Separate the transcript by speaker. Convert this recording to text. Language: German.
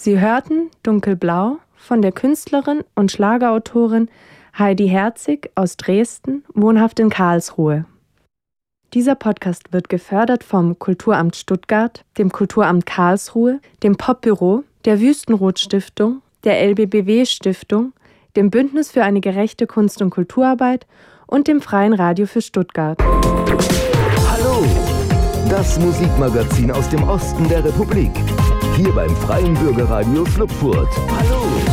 Speaker 1: Sie hörten Dunkelblau von der Künstlerin und Schlagerautorin Heidi Herzig aus Dresden, wohnhaft in Karlsruhe. Dieser Podcast wird gefördert vom Kulturamt Stuttgart, dem Kulturamt Karlsruhe, dem Popbüro, der Wüstenrot-Stiftung, der LBBW-Stiftung, dem Bündnis für eine gerechte Kunst- und Kulturarbeit und dem Freien Radio für Stuttgart.
Speaker 2: Hallo, das Musikmagazin aus dem Osten der Republik. Hier beim Freien Bürgerradio Schluckfurt. Hallo.